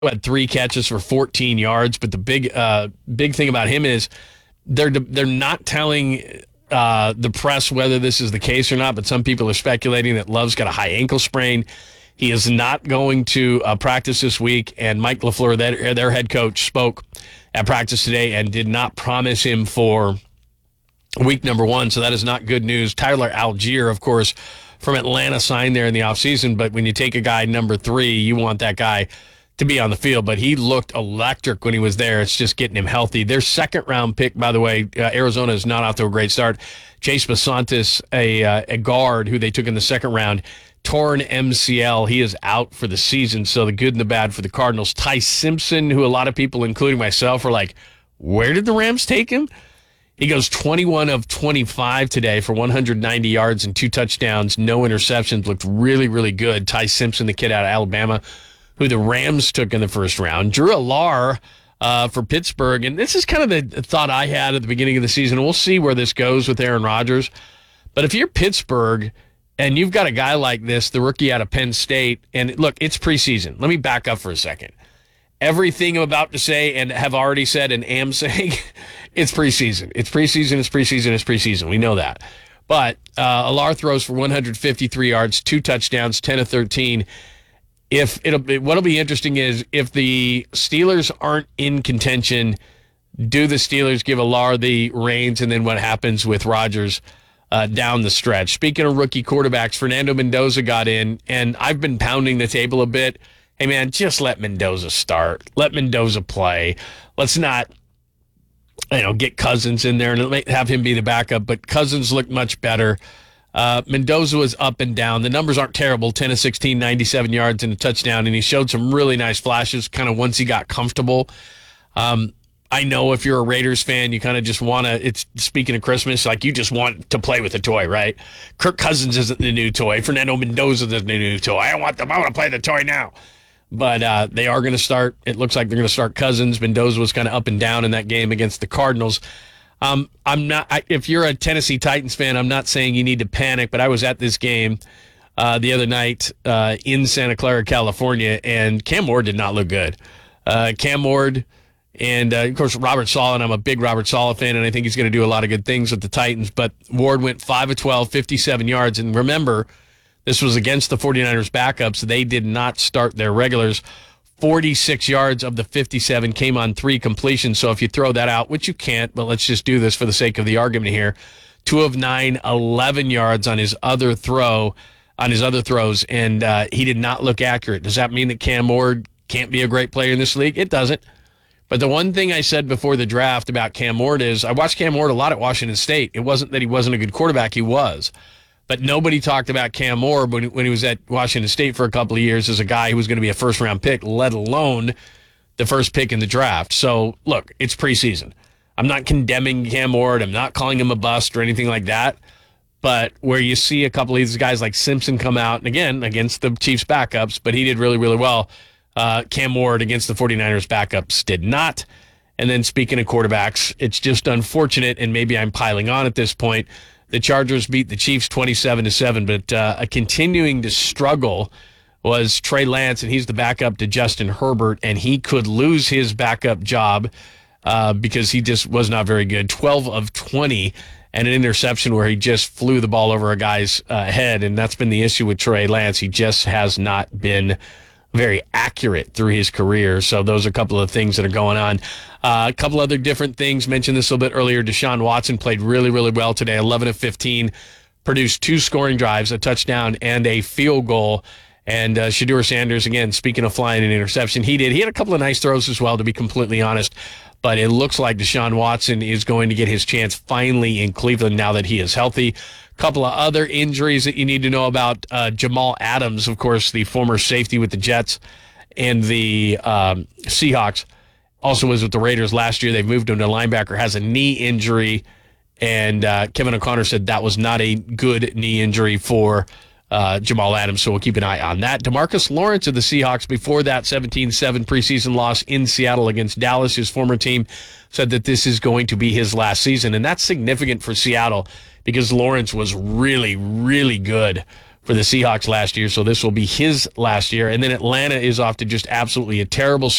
had 3 catches for 14 yards. But the big thing about him is they're not telling the press whether this is the case or not. But some people are speculating that Love's got a high ankle sprain. He is not going to practice this week. And Mike LaFleur, their head coach, spoke at practice today and did not promise him for week number 1. So that is not good news. Tyler Algier, of course, from Atlanta, signed there in the offseason. But when you take a guy number 3, you want that guy to be on the field. But he looked electric when he was there. It's just getting him healthy. Their second-round pick, by the way, Arizona is not off to a great start. Chase Basantis, a guard who they took in the second round, torn MCL. He is out for the season, so the good and the bad for the Cardinals. Ty Simpson, who a lot of people, including myself, are like, where did the Rams take him? He goes 21 of 25 today for 190 yards and 2 touchdowns, no interceptions. Looked really, really good. Ty Simpson, the kid out of Alabama, who the Rams took in the first round. Drew Allar for Pittsburgh. And this is kind of the thought I had at the beginning of the season. We'll see where this goes with Aaron Rodgers. But if you're Pittsburgh and you've got a guy like this, the rookie out of Penn State, and look, it's preseason. Let me back up for a second. Everything I'm about to say and have already said and am saying, it's preseason. It's preseason, it's preseason, it's preseason. We know that. But Allar throws for 153 yards, 2 touchdowns, 10 of 13. What'll be interesting is if the Steelers aren't in contention, do the Steelers give Allar the reins, and then what happens with Rodgers down the stretch? Speaking of rookie quarterbacks, Fernando Mendoza got in, and I've been pounding the table a bit. Hey, man, just let Mendoza start. Let Mendoza play. Let's not, get Cousins in there and have him be the backup. But Cousins looked much better. Mendoza was up and down. The numbers aren't terrible, 10 of 16, 97 yards and a touchdown, and he showed some really nice flashes kind of once he got comfortable. I know if you're a Raiders fan, you kind of just want to, it's speaking of Christmas, like you just want to play with a toy, right? Kirk Cousins isn't the new toy. Fernando Mendoza isn't the new toy. I want to play the toy now. But they are going to start, it looks like they're going to start Cousins. Mendoza was kind of up and down in that game against the Cardinals. If you're a Tennessee Titans fan, I'm not saying you need to panic, but I was at this game the other night in Santa Clara, California, and Cam Ward did not look good. Cam Ward and, of course, Robert Saleh, and I'm a big Robert Saleh fan, and I think he's going to do a lot of good things with the Titans, but Ward went 5 of 12, 57 yards, and remember, this was against the 49ers backups. They did not start their regulars. 46 yards of the 57 came on 3 completions. So if you throw that out, which you can't, but let's just do this for the sake of the argument here. 2 of 9, 11 yards on his other throws, and he did not look accurate. Does that mean that Cam Ward can't be a great player in this league? It doesn't. But the one thing I said before the draft about Cam Ward is I watched Cam Ward a lot at Washington State. It wasn't that he wasn't a good quarterback. He was. But nobody talked about Cam Ward when he was at Washington State for a couple of years as a guy who was going to be a first-round pick, let alone the first pick in the draft. So, look, it's preseason. I'm not condemning Cam Ward. I'm not calling him a bust or anything like that. But where you see a couple of these guys like Simpson come out, and again, against the Chiefs' backups, but he did really, really well. Cam Ward against the 49ers backups did not. And then speaking of quarterbacks, it's just unfortunate, and maybe I'm piling on at this point. The Chargers beat the Chiefs 27-7, but continuing to struggle was Trey Lance, and he's the backup to Justin Herbert, and he could lose his backup job because he just was not very good. 12 of 20 and an interception where he just flew the ball over a guy's head, and that's been the issue with Trey Lance. He just has not been very accurate through his career. So those are a couple of things that are going on. A couple other different things. Mentioned this a little bit earlier. Deshaun Watson played really, really well today. 11 of 15, produced 2 scoring drives, a touchdown, and a field goal. And Shedeur Sanders, again, speaking of flying an interception, he had a couple of nice throws as well, to be completely honest. But it looks like Deshaun Watson is going to get his chance finally in Cleveland now that he is healthy. Couple of other injuries that you need to know about. Jamal Adams, of course, the former safety with the Jets and the Seahawks, also was with the Raiders last year. They've moved him to linebacker, has a knee injury, and Kevin O'Connor said that was not a good knee injury for Jamal Adams, so we'll keep an eye on that. DeMarcus Lawrence of the Seahawks, before that 17-7 preseason loss in Seattle against Dallas, his former team, said that this is going to be his last season, and that's significant for Seattle because Lawrence was really, really good for for the Seahawks last year, so this will be his last year. And then Atlanta is off to just absolutely a terrible